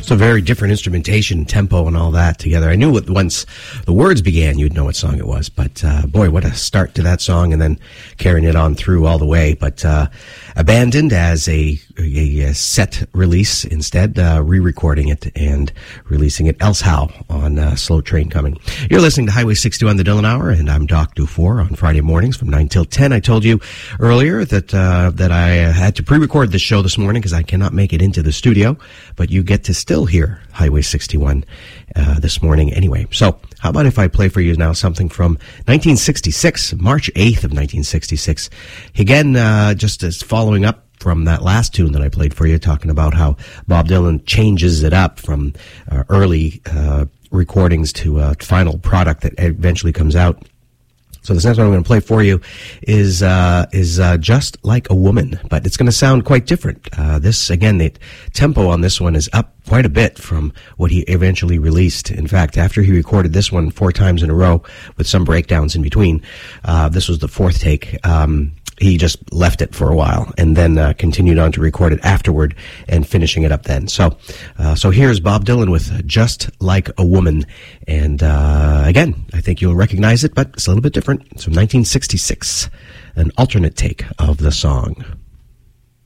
It's a very different instrumentation, tempo, and all that together. I knew what, once the words began, you'd know what song it was. But boy, what a start to that song, and then carrying it on through all the way. But abandoned as a set release instead, re-recording it and releasing it else how on Slow Train Coming. You're listening to Highway 62 on the Dylan Hour, and I'm Doc Dufour on Friday mornings from 9 till 10. I told you earlier that I had to pre-record this show this morning because I cannot make it into the studio, but you get to still hear Highway 61 this morning anyway. So how about if I play for you now something from 1966, March 8th of 1966. Again, just as following up from that last tune that I played for you, talking about how Bob Dylan changes it up from early recordings to a final product that eventually comes out. So this next one I'm going to play for you is Just Like a Woman, but it's going to sound quite different. This, again, the tempo on this one is up quite a bit from what he eventually released. In fact, after he recorded this one 4 times in a row with some breakdowns in between, this was the 4th take. He just left it for a while and then continued on to record it afterward and finishing it up then. So here's Bob Dylan with Just Like a Woman. And again, I think you'll recognize it, but it's a little bit different. It's from 1966, an alternate take of the song.